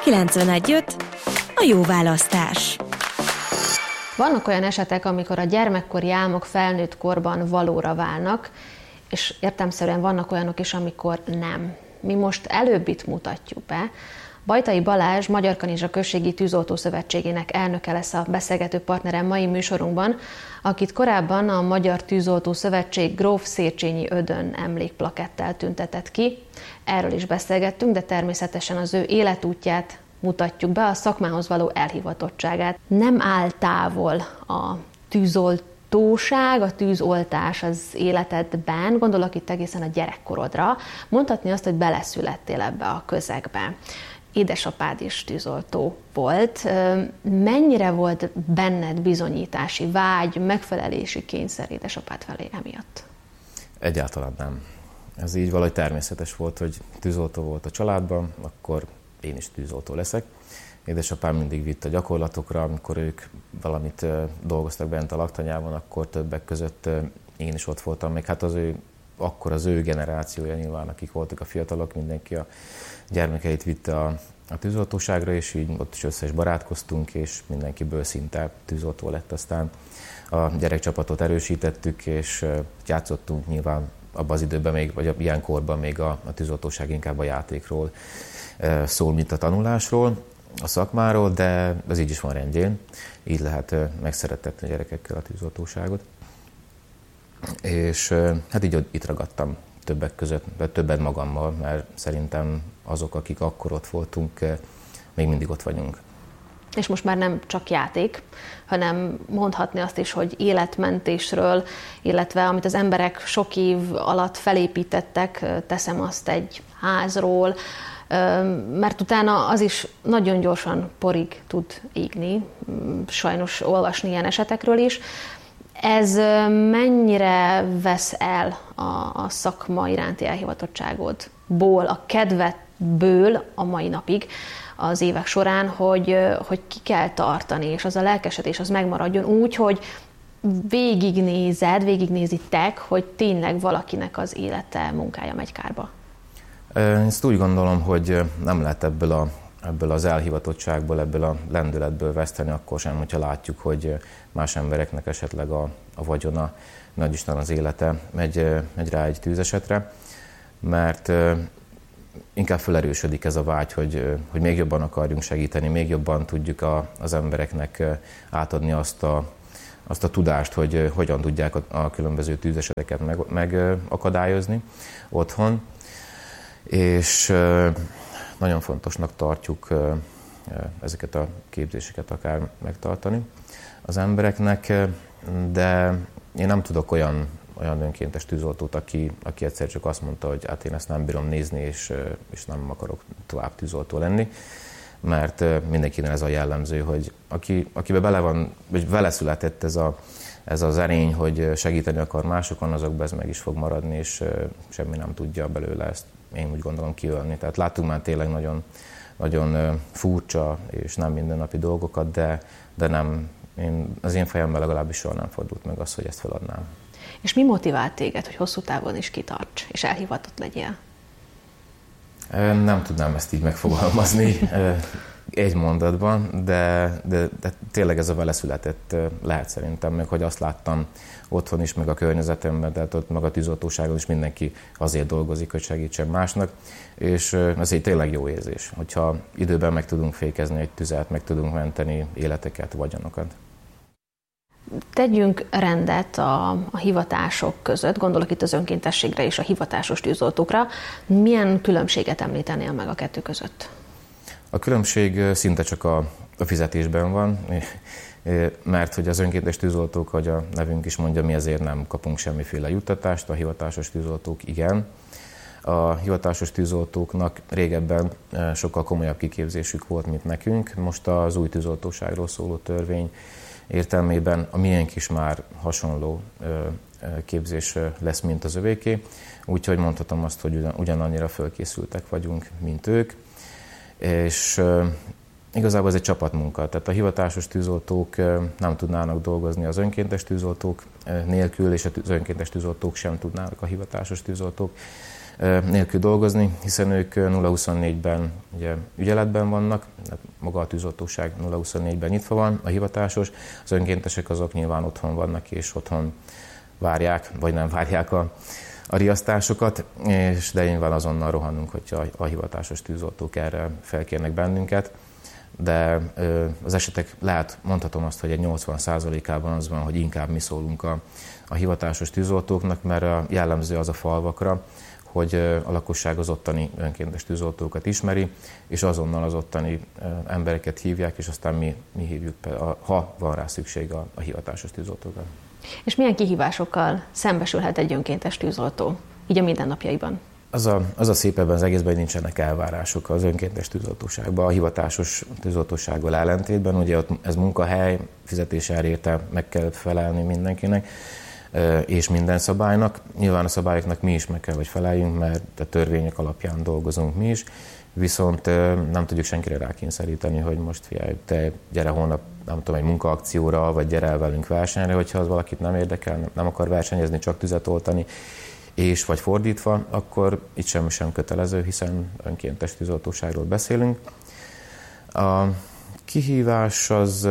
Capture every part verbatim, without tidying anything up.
kilencvenegy öt a jó választás. Vannak olyan esetek, amikor a gyermekkori álmok felnőtt korban valóra válnak, és értelemszerűen vannak olyanok is, amikor nem. Mi most előbbit mutatjuk be. Bajtai Balázs, Magyar Kanizsa Községi Tűzoltó Szövetségének elnöke lesz a beszélgető partnerem mai műsorunkban, akit korábban a Magyar Tűzoltó Szövetség Gróf Széchenyi Ödön emlékplakettel tüntetett ki. Erről is beszélgettünk, de természetesen az ő életútját mutatjuk be, a szakmához való elhivatottságát. Nem áll távol a tűzoltóság, a tűzoltás az életedben, gondolok itt egészen a gyerekkorodra. Mondhatni azt, hogy beleszülettél ebbe a közegbe. Édesapád is tűzoltó volt. Mennyire volt benned bizonyítási vágy, megfelelési kényszer édesapád felé emiatt? Egyáltalán nem. Ez így valahogy természetes volt, hogy tűzoltó volt a családban, akkor én is tűzoltó leszek. Édesapám mindig vitt a gyakorlatokra, amikor ők valamit dolgoztak bent a laktanyában, akkor többek között én is ott voltam, még hát az ő, akkor az ő generációja nyilván, akik voltak a fiatalok, mindenki a gyermekeit vitte a, a tűzoltóságra, és így ott is össze is barátkoztunk, és mindenkiből szinte tűzoltó lett. Aztán a gyerekcsapatot erősítettük, és játszottunk nyilván abban az időben, még, vagy ilyen korban még a, a tűzoltóság inkább a játékról szól, mint a tanulásról, a szakmáról, de az így is van rendjén. Így lehet megszerettetni a gyerekekkel a tűzoltóságot. És hát így itt ragadtam többek között, többet magammal, mert szerintem azok, akik akkor ott voltunk, még mindig ott vagyunk. És most már nem csak játék, hanem mondhatni azt is, hogy életmentésről, illetve amit az emberek sok év alatt felépítettek, teszem azt egy házról, mert utána az is nagyon gyorsan porig tud égni, sajnos olvasni ilyen esetekről is. Ez mennyire vesz el a, a szakma iránti elhivatottságodból, a kedvedből a mai napig az évek során, hogy, hogy ki kell tartani, és az a lelkesedés az megmaradjon úgy, hogy végignézed, végignézitek, hogy tényleg valakinek az élete, munkája megy kárba? Én ezt úgy gondolom, hogy nem lehet ebből, a, ebből az elhivatottságból, ebből a lendületből veszteni akkor sem, hogyha látjuk, hogy más embereknek esetleg a, a vagyona, nagyisten az élete megy, megy rá egy tűzesetre, mert inkább felerősödik ez a vágy, hogy, hogy még jobban akarjunk segíteni, még jobban tudjuk a, az embereknek átadni azt a, azt a tudást, hogy hogyan tudják a, a különböző tűzeseteket meg, megakadályozni otthon. És nagyon fontosnak tartjuk ezeket a képzéseket akár megtartani az embereknek, de én nem tudok olyan, olyan önkéntes tűzoltót, aki, aki egyszer csak azt mondta, hogy hát én ezt nem bírom nézni, és, és nem akarok tovább tűzoltó lenni, mert mindenkinek ez a jellemző, hogy aki, akiben bele van, vagy vele született ez, a, ez az erény, hogy segíteni akar másokon, azokban ez meg is fog maradni, és semmi nem tudja belőle ezt, én úgy gondolom, kiölni. Tehát láttunk már tényleg nagyon, nagyon furcsa és nem mindennapi dolgokat, de, de nem, én, az én fejemben legalábbis soha nem fordult meg az, hogy ezt feladnám. És mi motivált téged, hogy hosszú távon is kitarts, és elhivatott legyél? Nem tudnám ezt így megfogalmazni egy mondatban, de, de, de tényleg ez a vele született lehet szerintem, meg hogy azt láttam otthon is, meg a környezetemben, tehát ott meg a tűzoltóságon is mindenki azért dolgozik, hogy segítsen másnak, és ez egy tényleg jó érzés, hogyha időben meg tudunk fékezni egy tüzet, meg tudunk menteni életeket, vagyonokat. Tegyünk rendet a, a hivatások között, gondolok itt az önkéntességre és a hivatásos tűzoltókra. Milyen különbséget említenél meg a kettő között? A különbség szinte csak a, a fizetésben van, mert hogy az önkéntes tűzoltók, ahogy a nevünk is mondja, mi ezért nem kapunk semmiféle juttatást, a hivatásos tűzoltók igen. A hivatásos tűzoltóknak régebben sokkal komolyabb kiképzésük volt, mint nekünk. Most az új tűzoltóságról szóló törvény értelmében a miénk is már hasonló képzés lesz, mint az övéké. Úgyhogy mondhatom azt, hogy ugyan, ugyanannyira fölkészültek vagyunk, mint ők. És igazából ez egy csapatmunka, tehát a hivatásos tűzoltók nem tudnának dolgozni az önkéntes tűzoltók nélkül, és az önkéntes tűzoltók sem tudnának a hivatásos tűzoltók nélkül dolgozni, hiszen ők nulla huszonnégyben ugye, ügyeletben vannak, maga a tűzoltóság nulla huszonnégyben nyitva van, a hivatásos, az önkéntesek azok nyilván otthon vannak, és otthon várják, vagy nem várják a, a riasztásokat, és de nyilván azonnal rohanunk, hogyha a hivatásos tűzoltók erre felkérnek bennünket. De az esetek lehet, mondhatom azt, hogy egy nyolcvan százalékában az van, hogy inkább mi szólunk a, a hivatásos tűzoltóknak, mert jellemző az a falvakra, hogy a lakosság az ottani önkéntes tűzoltókat ismeri, és azonnal az ottani embereket hívják, és aztán mi, mi hívjuk, ha van rá szükség a, a hivatásos tűzoltókat. És milyen kihívásokkal szembesülhet egy önkéntes tűzoltó, így a mindennapjaiban? Az a, az a szép ebben az egészben, hogy nincsenek elvárások az önkéntes tűzoltóságban. A hivatásos tűzoltósággal ellentétben, ugye ott ez munkahely, fizetéssel érte meg kell felelni mindenkinek, és minden szabálynak. Nyilván a szabályoknak mi is meg kell, hogy feleljünk, mert a törvények alapján dolgozunk mi is, viszont nem tudjuk senkire rákényszeríteni, hogy most figyelj, te gyere holnap, nem tudom, egy munkaakcióra, vagy gyere el velünk versenyre, hogyha az valakit nem érdekel, nem akar versenyezni, csak tüzet oltani, és vagy fordítva, akkor itt semmi sem kötelező, hiszen önkéntes tűzoltóságról beszélünk. A kihívás az,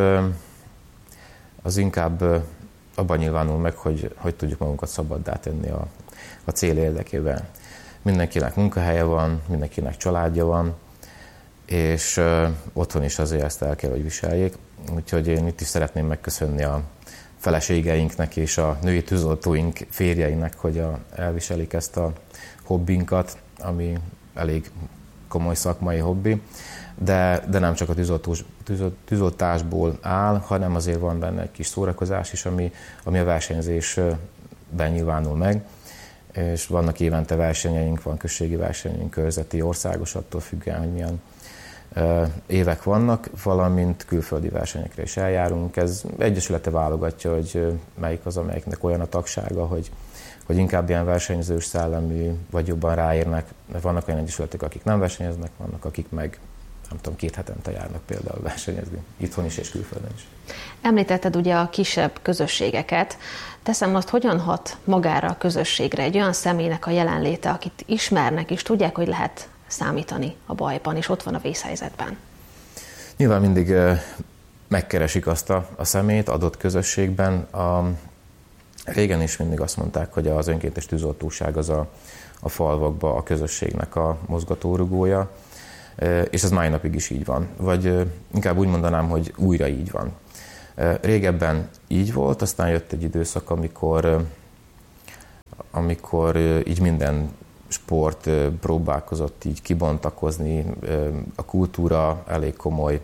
az inkább abban nyilvánul meg, hogy, hogy tudjuk magunkat szabaddá tenni a, a cél érdekében. Mindenkinek munkahelye van, mindenkinek családja van, és uh, otthon is azért ezt el kell, hogy viseljék. Úgyhogy én itt is szeretném megköszönni a feleségeinknek és a női tűzoltóink férjeinek, hogy a, elviselik ezt a hobbinkat, ami elég komoly szakmai hobbi, de, de nem csak a tűzoltós, tűzol, tűzoltásból áll, hanem azért van benne egy kis szórakozás is, ami, ami a versenyzésben nyilvánul meg, és vannak évente versenyeink, van községi versenyünk, körzeti, országos, attól függően, hogy milyen évek vannak, valamint külföldi versenyekre is eljárunk. Ez egyesülete válogatja, hogy melyik az, amelyiknek olyan a tagsága, hogy, hogy inkább ilyen versenyzős szellemű, vagy jobban ráérnek. Vannak olyan egyesületek, akik nem versenyeznek, vannak, akik meg nem tudom, két hetente járnak például versenyezni, itthon is és külföldön is. Említetted ugye a kisebb közösségeket. Teszem azt, hogyan hat magára a közösségre egy olyan személynek a jelenléte, akit ismernek és tudják, hogy lehet számítani a bajban, és ott van a vészhelyzetben? Nyilván mindig megkeresik azt a, a szemét adott közösségben. A, régen is mindig azt mondták, hogy az önkéntes tűzoltóság az a, a falvakba a közösségnek a mozgatórugója, és ez mai napig is így van. Vagy inkább úgy mondanám, hogy újra így van. Régebben így volt, aztán jött egy időszak, amikor, amikor így minden sport próbálkozott így kibontakozni, a kultúra elég komoly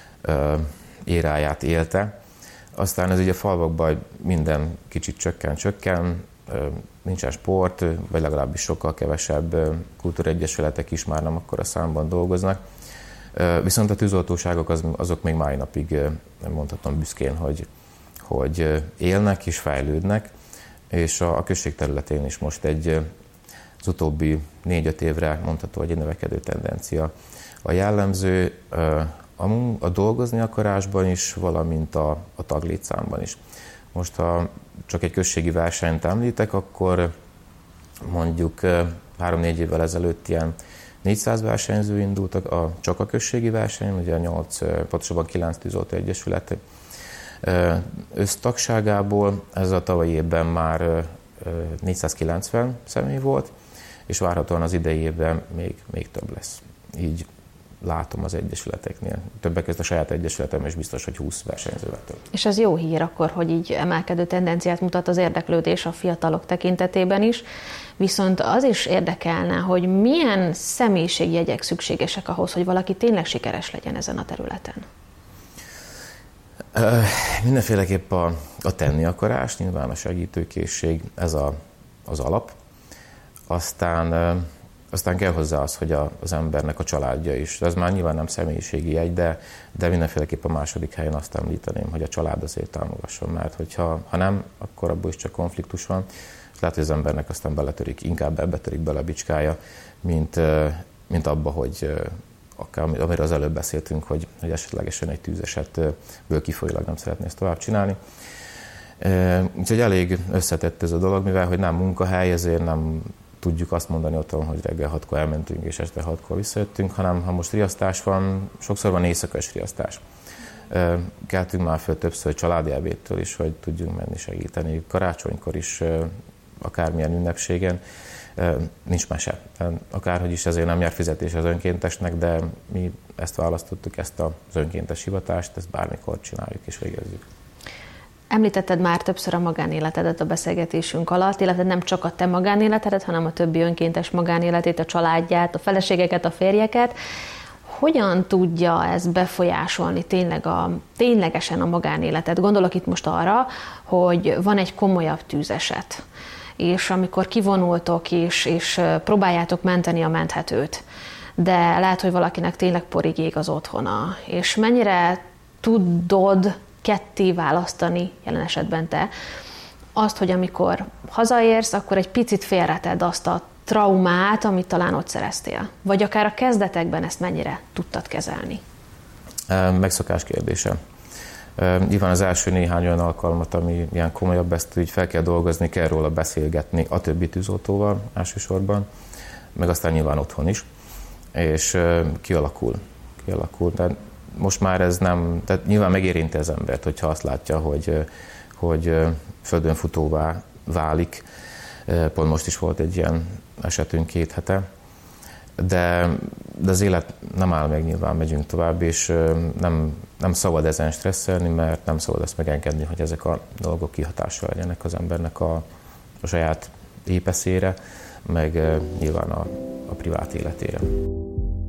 éráját élte. Aztán ez ugye a falvakban minden kicsit csökken, csökken, nincsen sport, vagy legalábbis sokkal kevesebb kultúraegyesületek is már nem akkora számban dolgoznak. Viszont a tűzoltóságok az, azok még mai napig mondhatom büszkén, hogy, hogy élnek és fejlődnek, és a, a község területén is most egy az utóbbi négy-öt évre mondható, hogy egy növekedő tendencia a jellemző a, a dolgozni akarásban is, valamint a, a taglétszámban is. Most, ha csak egy községi versenyt említek, akkor mondjuk három-négy évvel ezelőtt ilyen négyszáz versenyző indultak, a, csak a községi verseny, ugye nyolc, pontosabban kilenc tűzoltó egyesület össztagságából, ez a tavalyi évben már négyszázkilencven személy volt, és várhatóan az idei évben még, még több lesz. Így látom az egyesületeknél. Többek között a saját egyesületem is biztos, hogy húsz versenyzővel több. És az jó hír akkor, hogy így emelkedő tendenciát mutat az érdeklődés a fiatalok tekintetében is, viszont az is érdekelne, hogy milyen személyiségjegyek szükségesek ahhoz, hogy valaki tényleg sikeres legyen ezen a területen? Uh, mindenféleképp a, a tenni akarás, nyilván a segítőkészség, ez a, az alap. Aztán, uh, aztán kell hozzá az, hogy a, az embernek a családja is. Ez már nyilván nem személyiségi jegy, de, de mindenféleképp a második helyen azt említeném, hogy a család azért támogasson, mert hogyha ha nem, akkor abból is csak konfliktus van. És lehet, hogy az embernek aztán beletörik, inkább ebbe törik bele a bicskája, mint, uh, mint abba, hogy uh, akár, amiről az előbb beszéltünk, hogy, hogy esetlegesen egy tűzesetből kifolyólag nem szeretné ezt tovább csinálni. Úgyhogy elég összetett ez a dolog, mivel hogy nem munkahely, ezért nem tudjuk azt mondani otthon, hogy reggel hatkor elmentünk és este hatkor visszajöttünk, hanem ha most riasztás van, sokszor van éjszakas riasztás. Keltünk már föl többször családi ebédtől is, hogy tudjunk menni segíteni. Karácsonykor is, akármilyen ünnepségen, nincs mese. Akárhogy is ezért nem jár fizetés az önkéntesnek, de mi ezt választottuk, ezt az önkéntes hivatást, ezt bármikor csináljuk és végezzük. Említetted már többször a magánéletedet a beszélgetésünk alatt, illetve nem csak a te magánéletedet, hanem a többi önkéntes magánéletét, a családját, a feleségeket, a férjeket. Hogyan tudja ez befolyásolni tényleg a, ténylegesen a magánéletet? Gondolok itt most arra, hogy van egy komolyabb tűzeset, és amikor kivonultok és, és próbáljátok menteni a menthetőt, de lehet, hogy valakinek tényleg porig ég az otthona, és mennyire tudod ketté választani, jelen esetben te, azt, hogy amikor hazaérsz, akkor egy picit félreted azt a traumát, amit talán ott szereztél. Vagy akár a kezdetekben ezt mennyire tudtad kezelni? Megszokás kérdése. Nyilván az első néhány olyan alkalmat, ami ilyen komolyabb, ezt így fel kell dolgozni, kell róla beszélgetni a többi tűzoltóval elsősorban, meg aztán nyilván otthon is, és kialakul. kialakul. De most már ez nem, tehát nyilván megérinti az embert, hogyha azt látja, hogy, hogy földön futóvá válik. Pont most is volt egy ilyen esetünk két hete, de, de az élet nem áll meg, nyilván megyünk tovább, és nem, nem szabad ezen stresszelni, mert nem szabad ezt megengedni, hogy ezek a dolgok kihatással legyenek az embernek a, a saját épeszére, meg nyilván a, a privát életére.